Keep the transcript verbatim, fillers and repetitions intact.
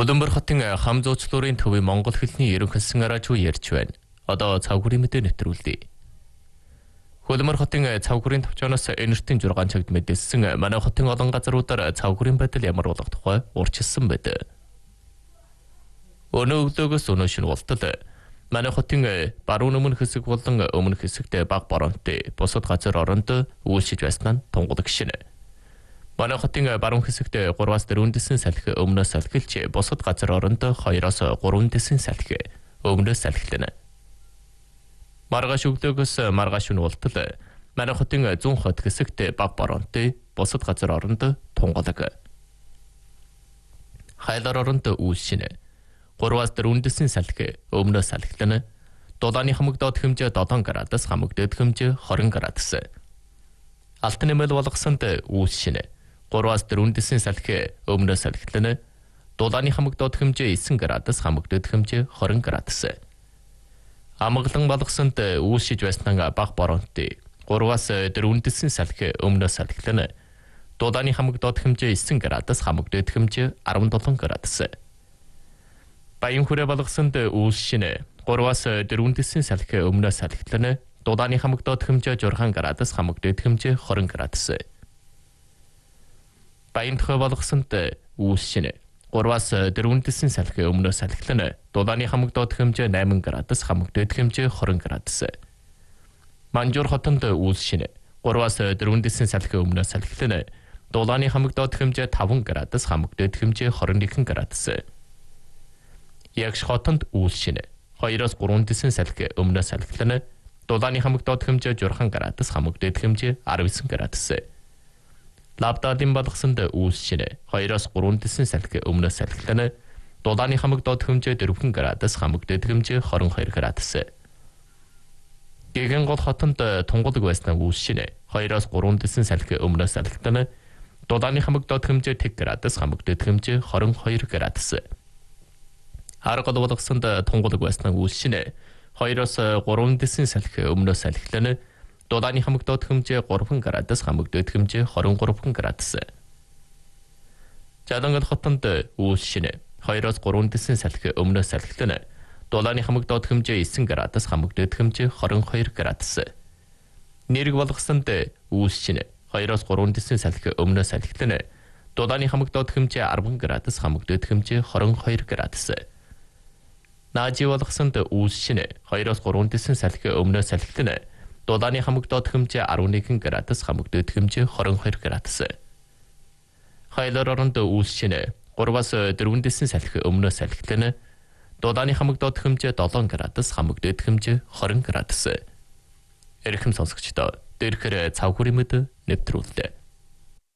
Улаанбаатар хотын хам зуучлуурын төвийн монгол хэлний ерөнхийлсөн араач ярьж байна. Одоо цавхурын мэдээ нэвтрүүлье. Улаанбаатар хотын цавхурын төвчөөс энертийн жургаан чагд мэдээлсэн манай хотын олон газруудаар цавхурын байдал ямар болох тухай урьдчилсан байдаг. Өнөө өглөөгөөс өнөө шөнө болтол манай хотын баруун өмнө хэсэг болон өмнө хэсэгт бага боронтой бусад газар оронд үйлшиж байснаа тунгалаг гişнэ. Манай хотын баруун хэсэгт гураваас дөрвөн дэсэн салхи өмнөөс салхилж бусад газар оронд хоёроос гурван дэсэн салхи өмнөөс салхилнэ. Маргааш өглөөгөөс маргааш шөнө болтол манай хотын зүүн хот хэсэгт бага боронтой бусад газар оронд тунгалаг. Хайлар оронд үйлшинэ. гураваас дөрвөн дэсэн салхи өмнөөс салхилнэ. Дулааны хамаг доод хэмжээ долоон градус, хамаг дээд хэмжээ хорин градус. Алт нэмэл болгосонд үйлшинэ. гураваас дөрвөн дэсэн салхи өмнөөс салхилнэ. Дулааны хамаг доод хэмжээ девять градус, хамаг дээд хэмжээ хорин градус. Амгалан болгосонд үйлшиж байснаа бага боронтой гураваас дөрвөн дэсэн салхи өмнөөс салхилнэ. Дулааны хамаг доод хэмжээ девять градус, хамаг дээд хэмжээ дөрвөн градус. Баян хүрээ болгосонд үйлшинэ. гураваас дөрвөн дэсэн салхи өмнөөс салхилнэ. Дулааны хамаг доод хэмжээ шесть градус, хамаг дээд хэмжээ двадцать градус. Баян төхөө болгосонд үйлшинэ. гураваас дөрвөн дэсэн салхи өмнөөс салхилнэ. Дулааны хамаг доод хэмжээ восемь градус, хамаг дээд хэмжээ двадцать градус. Манжуур хотонд үйлшинэ. гураваас дөрвөн дэсэн салхи өмнөөс салхилнэ. Дулааны хамаг доод хэмжээ пять градус, хамаг дээд хэмжээ двадцать один градус. Ягш хотонд үйлшинэ. хоёроос гурван дэсэн салхи өмнөөс салхилнэ. Дулааны хамаг доод хэмжээ шесть градус, хамаг дээд хэмжээ десять градус. Лавдалын болгосонд үйлшинэ. хоёроос гурван дэсэн салхи өмнөөс салхилнэ. Дулааны хамаг доод хэмжээ четыре градус, хамаг дээд хэмжээ двадцать two градус. Гэгэн гол хотонд тунгалаг байснаа үйлшинэ. хоёроос гурван дэсэн салхи өмнөөс салхилнэ. Дулааны хамаг доод хэмжээ один градус, хамаг дээд хэмжээ двадцать two градус. Аргал болгосонд тунгалаг байснаа үйлшинэ. хоёроос гурван дэсэн салхи өмнөөс салхилнэ. Дулааны хамаг доод хэмжээ три градус, хамаг дээд хэмжээ двадцать три градус. Жадангал хотонд үйлшинэ. хоёроос гурван дэсэн салхи өмнөөс салхилнэ. Дулааны хамаг доод хэмжээ девять градус, хамаг дээд хэмжээ двадцать two градус. Нэрэг болгосонд үйлшинэ. хоёроос гурван дэсэн салхи өмнөөс салхилнэ. Дулааны хамаг доод хэмжээ ten градус, хамаг дээд хэмжээ двадцать two градус. Наажи болгосонд үйлшинэ. хоёроос гурван дэсэн салхи өмнөөс салхилнэ. Дулааны хамаг доод хэмжээ eleven градус, хамаг дээд хэмжээ двадцать two градус. Хайлар оронд үйлшинэ. гураваас дөрвөн дэсэн салхи өмнөөс салхилнэ. Дулааны хамаг доод хэмжээ seven градус, хамаг дээд хэмжээ twenty градус. Эрхэм сонсогчдоо дээрхэр цавхурын мэд нэвтрүүллээ.